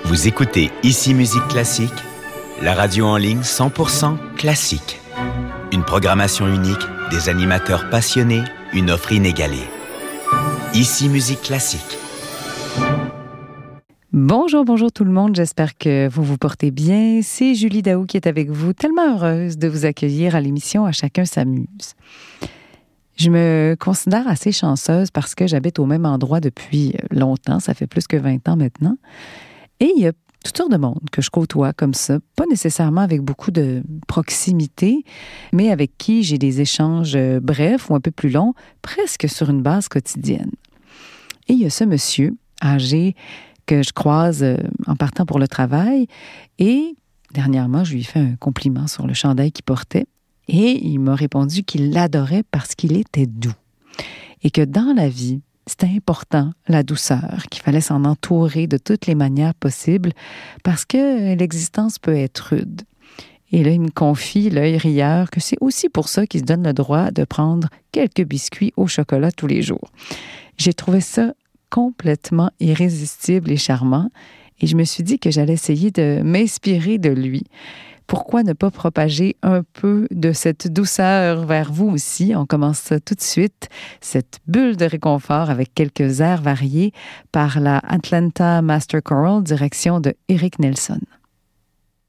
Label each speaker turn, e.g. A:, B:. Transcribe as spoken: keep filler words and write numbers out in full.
A: Vous écoutez Ici Musique Classique, la radio en ligne cent pour cent classique. Une programmation unique, des animateurs passionnés, une offre inégalée. Ici Musique Classique.
B: Bonjour, bonjour tout le monde. J'espère que vous vous portez bien. C'est Julie Daou qui est avec vous. Tellement heureuse de vous accueillir à l'émission À chacun s'amuse. Je me considère assez chanceuse parce que j'habite au même endroit depuis longtemps. Ça fait plus que vingt ans maintenant. Et il y a toutes sortes de monde que je côtoie comme ça, pas nécessairement avec beaucoup de proximité, mais avec qui j'ai des échanges brefs ou un peu plus longs, presque sur une base quotidienne. Et il y a ce monsieur âgé que je croise en partant pour le travail et dernièrement, je lui ai fait un compliment sur le chandail qu'il portait et il m'a répondu qu'il l'adorait parce qu'il était doux et que dans la vie, c'était important, la douceur, qu'il fallait s'en entourer de toutes les manières possibles parce que l'existence peut être rude. Et là, il me confie, l'œil rieur, que c'est aussi pour ça qu'il se donne le droit de prendre quelques biscuits au chocolat tous les jours. J'ai trouvé ça complètement irrésistible et charmant et je me suis dit que j'allais essayer de m'inspirer de lui. Pourquoi ne pas propager un peu de cette douceur vers vous aussi? On commence ça tout de suite, cette bulle de réconfort avec quelques airs variés par la Atlanta Master Choral, direction de Eric Nelson.